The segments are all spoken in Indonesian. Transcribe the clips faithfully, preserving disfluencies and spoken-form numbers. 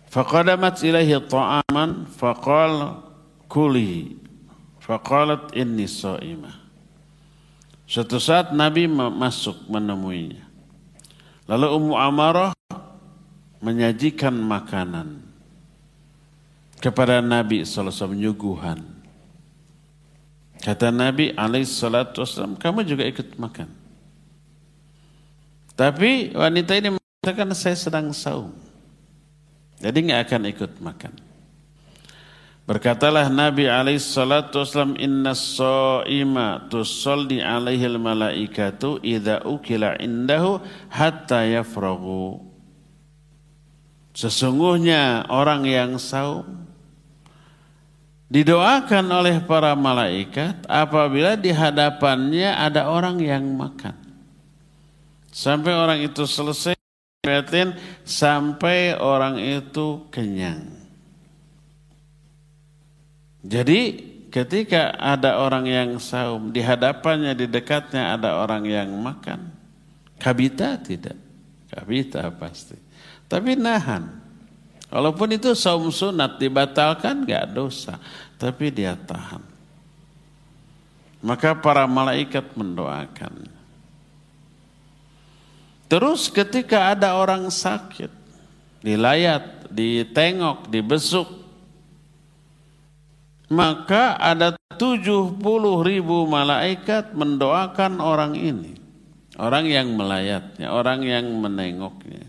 Faqadamat ilaihi ta'aman faqala kuli. Faqalat inni sha'imah. Suatu saat Nabi masuk menemuinya. Lalu Ummu Amarah menyajikan makanan kepada Nabi sallallahu alaihi wasallam, menyuguhan. Kata Nabi alaihi salatu wasallam, kamu juga ikut makan. Tapi wanita ini mengatakan saya sedang saum. Jadi enggak akan ikut makan. Berkatalah Nabi alaihi salatu wasallam, inna shaima tusalli alaihi al-malaikatu idza ukila indahu hatta yafragu. Sesungguhnya orang yang saum didoakan oleh para malaikat apabila di hadapannya ada orang yang makan. Sampai orang itu selesai, sampai orang itu kenyang. Jadi ketika ada orang yang saum, di hadapannya, di dekatnya ada orang yang makan, kabita tidak? Kabita pasti. Tapi nahan. Walaupun itu saum sunat, dibatalkan gak dosa. Tapi dia tahan. Maka para malaikat mendoakan. Terus ketika ada orang sakit, dilayat, ditengok, dibesuk, maka ada tujuh puluh ribu malaikat mendoakan orang ini. Orang yang melayatnya, orang yang menengoknya.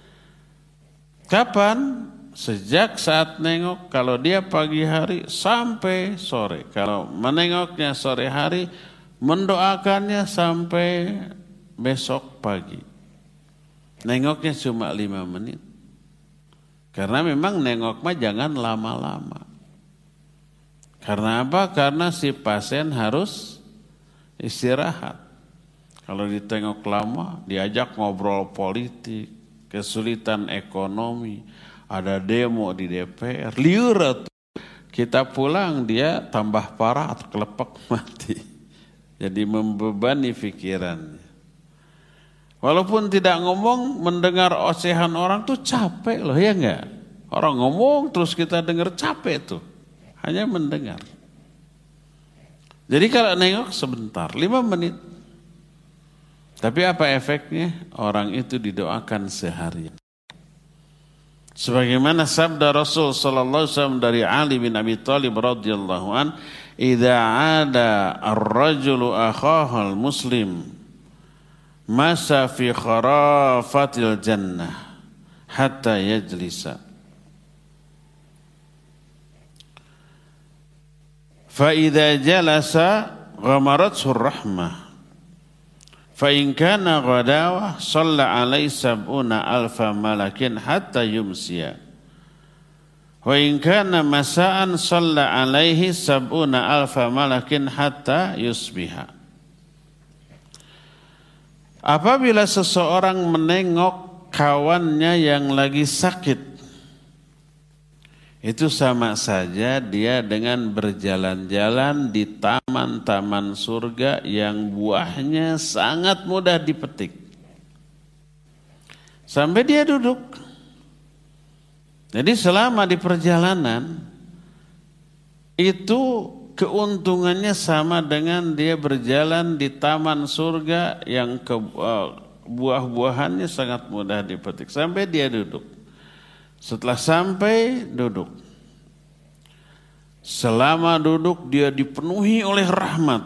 Kapan? Sejak saat nengok, kalau dia pagi hari sampai sore. Kalau menengoknya sore hari, mendoakannya sampai besok pagi. Nengoknya cuma lima menit. Karena memang nengok mah jangan lama-lama. Karena apa? Karena si pasien harus istirahat. Kalau ditengok lama, diajak ngobrol politik, kesulitan ekonomi, ada demo di D P R, liur. Kita pulang dia tambah parah atau kelepek mati. Jadi membebani pikirannya. Walaupun tidak ngomong, mendengar ocehan orang tuh capek loh, ya enggak? Orang ngomong terus kita dengar capek tuh. Hanya mendengar. Jadi kalau nengok sebentar, lima menit. Tapi apa efeknya? Orang itu didoakan seharian. Sebagaimana sabda Rasul sallallahu alaihi wasallam dari Ali bin Abi Thalib radhiyallahu an, "Idza 'ada ar-rajulu akhahul muslim masa fi kharafatil jannah hatta yajlisa." فَإِذَا جَلَسَ غَمَرَتْهُ الرَّحْمَةُ فَإِنْ كَانَ غَدَاوَةً صَلَّى عَلَيْهِ سَبْعُونَ أَلْفَ مَلَكٍ حَتَّى يُمْسِيَ وَإِنْ كَانَ مَسَاءً صَلَّى عَلَيْهِ سَبْعُونَ أَلْفَ مَلَكٍ حَتَّى يُصْبِحَ. Apabila seseorang menengok kawannya yang lagi sakit, itu sama saja dia dengan berjalan-jalan di taman-taman surga yang buahnya sangat mudah dipetik. Sampai dia duduk. Jadi selama di perjalanan, itu keuntungannya sama dengan dia berjalan di taman surga yang ke, uh, buah-buahannya sangat mudah dipetik. Sampai dia duduk. Setelah sampai duduk, selama duduk dia dipenuhi oleh rahmat.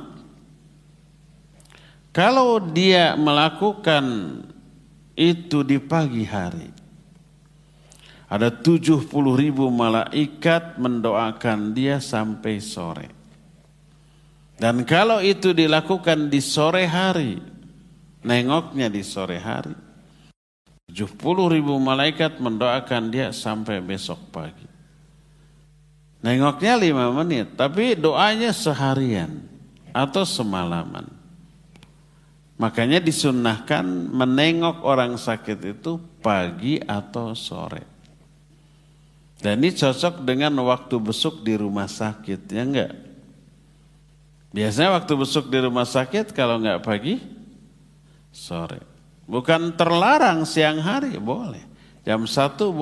Kalau dia melakukan itu di pagi hari, ada tujuh puluh ribu malaikat mendoakan dia sampai sore. Dan kalau itu dilakukan di sore hari, nengoknya di sore hari, tujuh puluh ribu malaikat mendoakan dia sampai besok pagi. Nengoknya lima menit, tapi doanya seharian atau semalaman. Makanya disunnahkan menengok orang sakit itu pagi atau sore. Dan ini cocok dengan waktu besuk di rumah sakit, ya enggak? Biasanya waktu besuk di rumah sakit kalau enggak pagi, sore. Bukan terlarang siang hari, boleh. Jam satu